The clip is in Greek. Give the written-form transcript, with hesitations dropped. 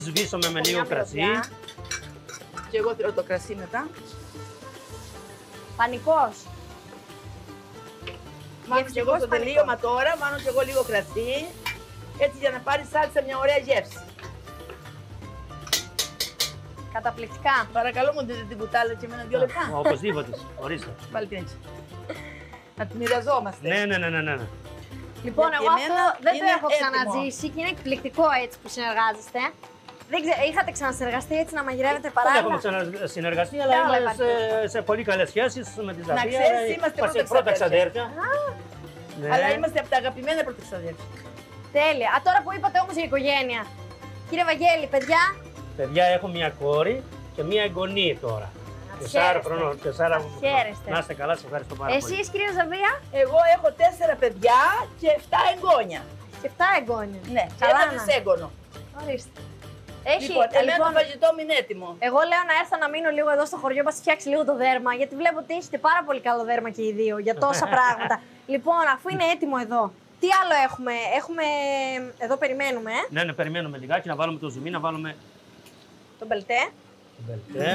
Σβήσουμε με λίγο κρασί. Και εγώ θέλω το κρασί μετά. Πανικός. Μάλλον και εγώ στο τελείωμα τώρα, μάλλον και εγώ λίγο κρασί. Έτσι για να πάρει σάλτσα μια ωραία γεύση. Καταπληκτικά. Παρακαλώ μου δείτε την κουτάλα και εμένα 2 λεπτά. Οπωσδήποτε. Ορίστε. Πάλι την έτσι. Να τη μοιραζόμαστε. Ναι. Λοιπόν, Γιατί εγώ εμένα αυτό δεν το είναι έχω έτοιμο. ξαναζήσει και είναι εκπληκτικό έτσι που συνεργάζεστε. Δεν ξέρω, είχατε ξανασυνεργαστεί έτσι να μαγειρεύετε Δεν παράλληλα? έχουμε ξανασυνεργαστεί, αλλά Καλά, είμαστε σε πολύ καλές σχέσεις με τη Ζαφία. ξέρεις, είμαστε πρώτα ξαδέρφια. Ναι. Αλλά είμαστε από τα αγαπημένα πρωτοξαδέρφια. Τέλεια. Α, τώρα που είπατε όμως για οικογένεια. Κύριε Βαγγέλη, παιδιά, Παιδιά, έχω μια κόρη και μια εγγονή τώρα. 4 χαίρεστε. χρονών. χαίρεστε. Να είστε καλά, σε ευχαριστώ πάρα πολύ. εσείς κύριε Ζαβία, Εγώ έχω 4 παιδιά και 7 εγγόνια. και 7 εγγόνια. Ναι, και Καλά ένα να. δυσέγγωνο. Ορίστε. Έχει, Λοιπόν, εμένα το φαγητό μου είναι έτοιμο. εγώ λέω να έρθω να μείνω λίγο εδώ στο χωριό, μας φτιάξει λίγο το δέρμα, γιατί βλέπω ότι έχετε πάρα πολύ καλό δέρμα και οι δύο για τόσα πράγματα. Λοιπόν, αφού είναι έτοιμο εδώ, τι άλλο έχουμε? Έχουμε, εδώ περιμένουμε, Ναι, περιμένουμε λιγάκι να βάλουμε το ζουμί, να βάλουμε τον μπελτέ. το μπελτέ.